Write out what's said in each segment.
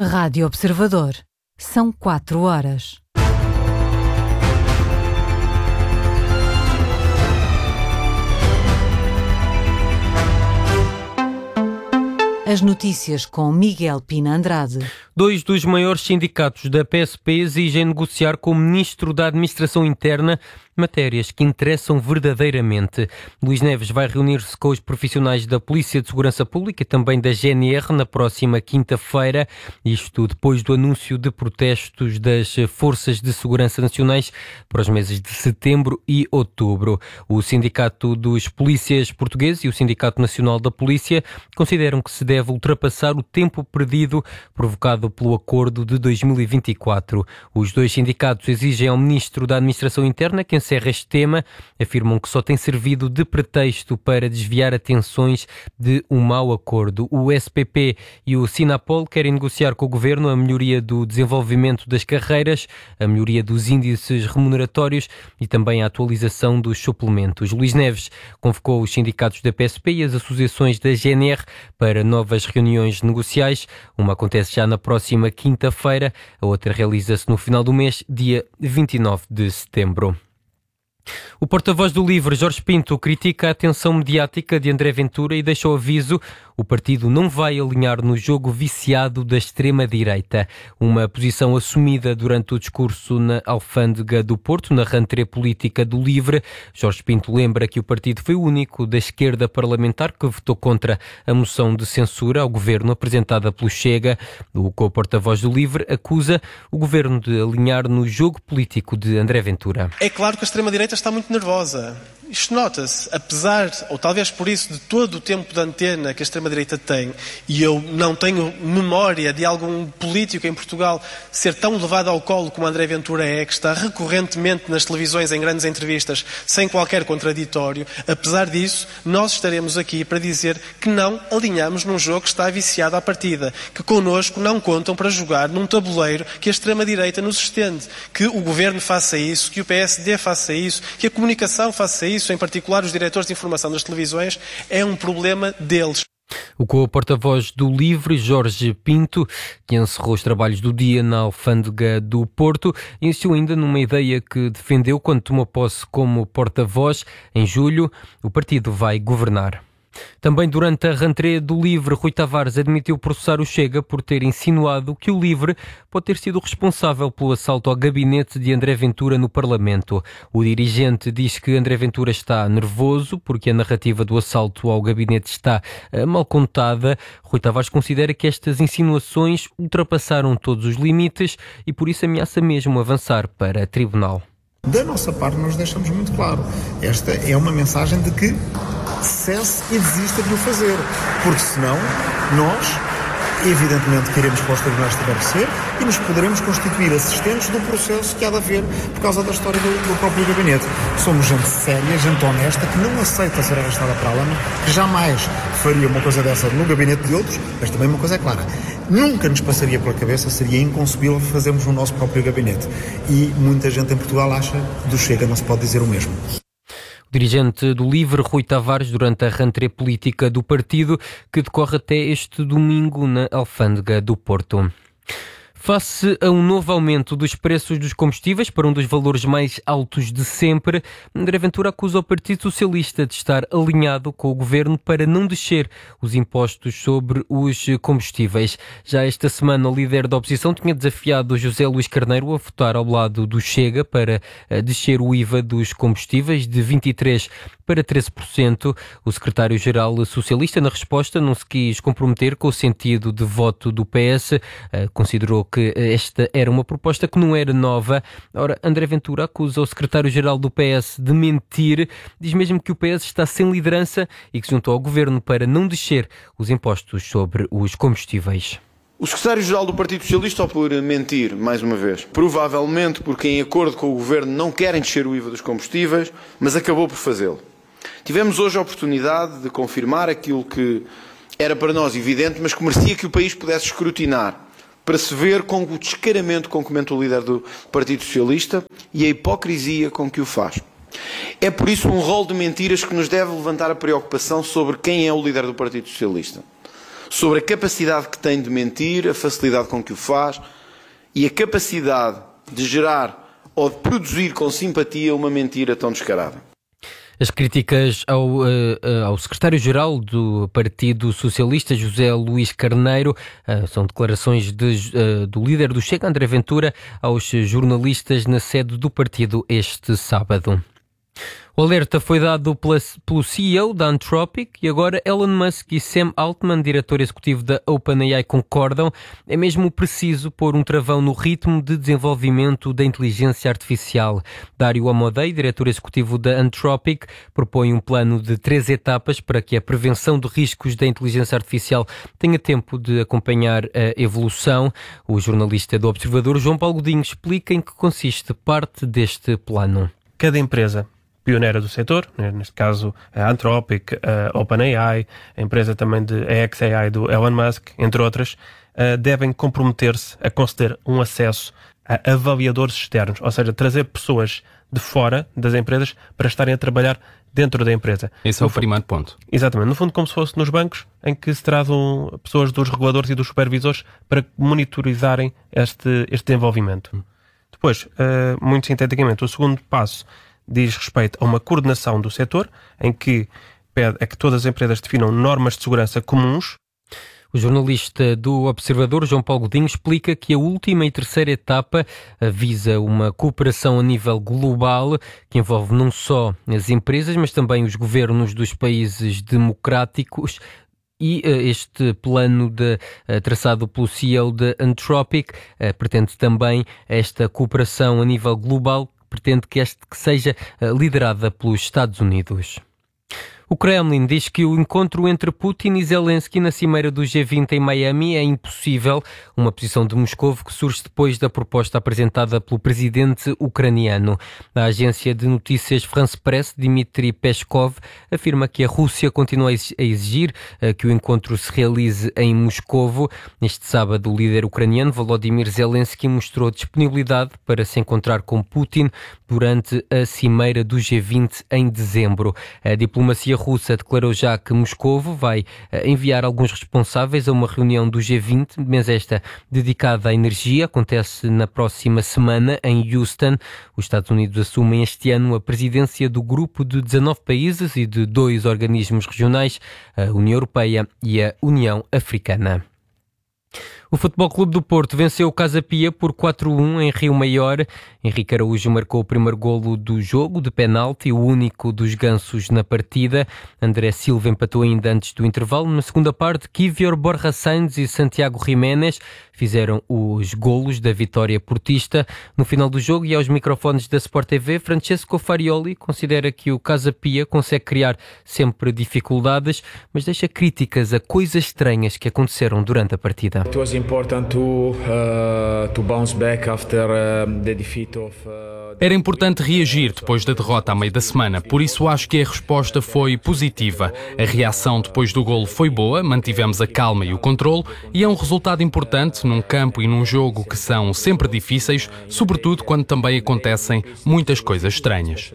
Rádio Observador. São 4 horas. As notícias com Miguel Pina Andrade. 2 dos maiores sindicatos da PSP exigem negociar com o Ministro da Administração Interna matérias que interessam verdadeiramente. Luís Neves vai reunir-se com os profissionais da Polícia de Segurança Pública e também da GNR na próxima quinta-feira, isto depois do anúncio de protestos das Forças de Segurança Nacionais para os meses de setembro e outubro. O Sindicato dos Polícias Portugueses e o Sindicato Nacional da Polícia consideram que se deve ultrapassar o tempo perdido provocado pelo acordo de 2024. Os 2 sindicatos exigem ao Ministro da Administração Interna que encerre este tema, afirmam que só tem servido de pretexto para desviar atenções de um mau acordo. O SPP e o Sinapol querem negociar com o Governo a melhoria do desenvolvimento das carreiras, a melhoria dos índices remuneratórios e também a atualização dos suplementos. Luís Neves convocou os sindicatos da PSP e as associações da GNR para novas reuniões negociais. Uma acontece já na próxima quinta-feira, a outra realiza-se no final do mês, dia 29 de setembro. O porta-voz do LIVRE, Jorge Pinto, critica a atenção mediática de André Ventura e deixa o aviso: o partido não vai alinhar no jogo viciado da extrema-direita. Uma posição assumida durante o discurso na Alfândega do Porto, na rentrée política do LIVRE. Jorge Pinto lembra que o partido foi o único da esquerda parlamentar que votou contra a moção de censura ao governo apresentada pelo Chega. O co-porta-voz do LIVRE acusa o governo de alinhar no jogo político de André Ventura. É claro que a extrema-direita está muito nervosa. Isto nota-se, apesar, ou talvez por isso, de todo o tempo de antena que a extrema-direita tem, e eu não tenho memória de algum político em Portugal ser tão levado ao colo como André Ventura é, que está recorrentemente nas televisões, em grandes entrevistas, sem qualquer contraditório. Apesar disso, nós estaremos aqui para dizer que não alinhamos num jogo que está viciado à partida, que connosco não contam para jogar num tabuleiro que a extrema-direita nos estende, que o Governo faça isso, que o PSD faça isso, que a comunicação faça isso, em particular os diretores de informação das televisões, é um problema deles. O co-porta-voz do LIVRE, Jorge Pinto, que encerrou os trabalhos do dia na Alfândega do Porto, insistiu ainda numa ideia que defendeu quando tomou posse como porta-voz. Em julho, o partido vai governar. Também durante a rentrée do LIVRE, Rui Tavares admitiu processar o Chega por ter insinuado que o LIVRE pode ter sido responsável pelo assalto ao gabinete de André Ventura no Parlamento. O dirigente diz que André Ventura está nervoso porque a narrativa do assalto ao gabinete está mal contada. Rui Tavares considera que estas insinuações ultrapassaram todos os limites e por isso ameaça mesmo avançar para tribunal. Da nossa parte, nós deixamos muito claro. Esta é uma mensagem de que cesse e desista de o fazer, porque senão nós, evidentemente, queremos que os tribunais esclarecer e nos poderemos constituir assistentes do processo que há de haver por causa da história do próprio gabinete. Somos gente séria, gente honesta, que não aceita ser arrastada para a lama, que jamais faria uma coisa dessa no gabinete de outros, mas também uma coisa é clara: nunca nos passaria pela cabeça, seria inconcebível fazermos no nosso próprio gabinete. E muita gente em Portugal acha que do Chega não se pode dizer o mesmo. O dirigente do LIVRE, Rui Tavares, durante a rentrée política do partido, que decorre até este domingo na Alfândega do Porto. Face a um novo aumento dos preços dos combustíveis para um dos valores mais altos de sempre, André Ventura acusa o Partido Socialista de estar alinhado com o Governo para não descer os impostos sobre os combustíveis. Já esta semana, o líder da oposição tinha desafiado José Luís Carneiro a votar ao lado do Chega para descer o IVA dos combustíveis de 23% para 13%. O secretário-geral socialista, na resposta, não se quis comprometer com o sentido de voto do PS, considerou que esta era uma proposta que não era nova. Ora, André Ventura acusa o secretário-geral do PS de mentir, diz mesmo que o PS está sem liderança e que se juntou ao governo para não descer os impostos sobre os combustíveis. O secretário-geral do Partido Socialista optou por mentir, mais uma vez. Provavelmente porque, em acordo com o governo, não querem descer o IVA dos combustíveis, mas acabou por fazê-lo. Tivemos hoje a oportunidade de confirmar aquilo que era para nós evidente, mas que merecia que o país pudesse escrutinar, para se ver com o descaramento com que comenta o líder do Partido Socialista e a hipocrisia com que o faz. É por isso um rol de mentiras que nos deve levantar a preocupação sobre quem é o líder do Partido Socialista. sobre a capacidade que tem de mentir, a facilidade com que o faz e a capacidade de gerar ou de produzir com simpatia uma mentira tão descarada. As críticas ao secretário-geral do Partido Socialista, José Luís Carneiro, são declarações do líder do Chega, André Ventura, aos jornalistas na sede do partido este sábado. O alerta foi dado pelo CEO da Anthropic e agora Elon Musk e Sam Altman, diretor executivo da OpenAI, concordam. É mesmo preciso pôr um travão no ritmo de desenvolvimento da inteligência artificial. Dário Amodei, diretor executivo da Anthropic, propõe um plano de 3 etapas para que a prevenção de riscos da inteligência artificial tenha tempo de acompanhar a evolução. O jornalista do Observador, João Paulo Godinho, explica em que consiste parte deste plano. Cada empresa pioneira do setor, neste caso a Anthropic, a OpenAI, a empresa também de xAI do Elon Musk, entre outras, devem comprometer-se a conceder um acesso a avaliadores externos, ou seja, trazer pessoas de fora das empresas para estarem a trabalhar dentro da empresa. Esse é o primeiro ponto. Exatamente. No fundo, como se fosse nos bancos, em que se trazem pessoas dos reguladores e dos supervisores para monitorizarem este desenvolvimento. Depois, muito sinteticamente, o segundo passo diz respeito a uma coordenação do setor, em que pede a que todas as empresas definam normas de segurança comuns. O jornalista do Observador, João Paulo Godinho, explica que a última e terceira etapa visa uma cooperação a nível global que envolve não só as empresas, mas também os governos dos países democráticos. E este plano traçado pelo CEO da Anthropic pretende também esta cooperação a nível global, pretende que seja liderada pelos Estados Unidos. O Kremlin diz que o encontro entre Putin e Zelensky na cimeira do G20 em Miami é impossível, uma posição de Moscou que surge depois da proposta apresentada pelo presidente ucraniano. A agência de notícias France Press, Dmitry Peskov, afirma que a Rússia continua a exigir que o encontro se realize em Moscovo. Neste sábado, o líder ucraniano Volodymyr Zelensky mostrou disponibilidade para se encontrar com Putin durante a cimeira do G20 em dezembro. A diplomacia russa declarou já que Moscovo vai enviar alguns responsáveis a uma reunião do G20, mas esta dedicada à energia acontece na próxima semana em Houston. Os Estados Unidos assumem este ano a presidência do grupo de 19 países e de 2 organismos regionais, a União Europeia e a União Africana. O Futebol Clube do Porto venceu o Casa Pia por 4-1 em Rio Maior. Henrique Araújo marcou o primeiro golo do jogo, de penalti, o único dos gansos na partida. André Silva empatou ainda antes do intervalo. Na segunda parte, Kivior, Borja Sainz e Santiago Jiménez fizeram os golos da vitória portista. No final do jogo e aos microfones da Sport TV, Francesco Farioli considera que o Casa Pia consegue criar sempre dificuldades, mas deixa críticas a coisas estranhas que aconteceram durante a partida. Era importante reagir depois da derrota à meio da semana, por isso acho que a resposta foi positiva. A reação depois do golo foi boa, mantivemos a calma e o controle, e é um resultado importante num campo e num jogo que são sempre difíceis, sobretudo quando também acontecem muitas coisas estranhas.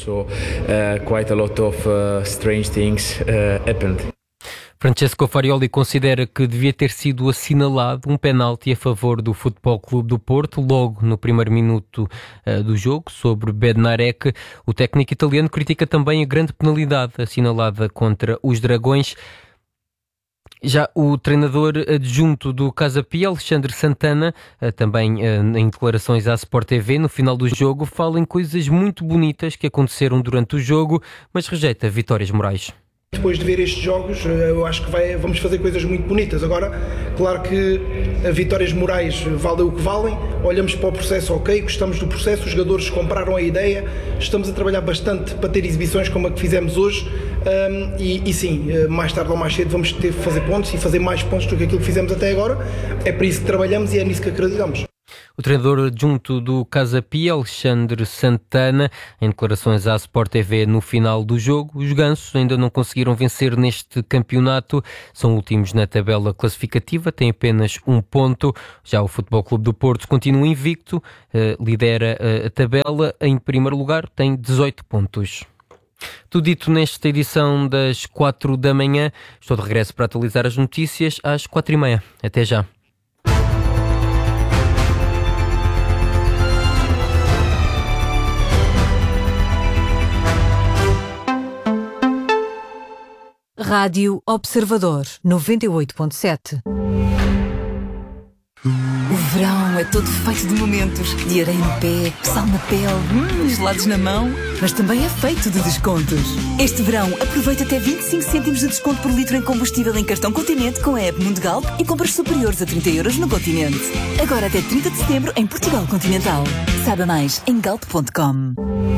Francesco Farioli considera que devia ter sido assinalado um penalti a favor do Futebol Clube do Porto logo no primeiro minuto do jogo sobre Bednarek. O técnico italiano critica também a grande penalidade assinalada contra os Dragões. Já o treinador adjunto do Casa Pia, Alexandre Santana, também em declarações à Sport TV no final do jogo, fala em coisas muito bonitas que aconteceram durante o jogo, mas rejeita vitórias morais. Depois de ver estes jogos, eu acho que vamos fazer coisas muito bonitas. Agora, claro que vitórias morais valem o que valem, olhamos para o processo, ok, gostamos do processo, os jogadores compraram a ideia, estamos a trabalhar bastante para ter exibições como a que fizemos hoje e sim, mais tarde ou mais cedo vamos ter que fazer pontos e fazer mais pontos do que aquilo que fizemos até agora. É para isso que trabalhamos e é nisso que acreditamos. O treinador adjunto do Casa Pia, Alexandre Santana, em declarações à Sport TV no final do jogo, os gansos ainda não conseguiram vencer neste campeonato, são últimos na tabela classificativa, têm apenas 1 ponto. Já o Futebol Clube do Porto continua invicto, lidera a tabela, em primeiro lugar tem 18 pontos. Tudo dito nesta edição das 4 da manhã. Estou de regresso para atualizar as notícias às 4h30. Até já. Rádio Observador 98.7. O verão é todo feito de momentos, de areia no pé, sal na pele, gelados na mão, mas também é feito de descontos. Este verão aproveita até 25 cêntimos de desconto por litro em combustível em cartão Continente com a app Mundo Galp e compras superiores a 30 € no Continente. Agora até 30 de setembro em Portugal Continental. Saiba mais em galp.com.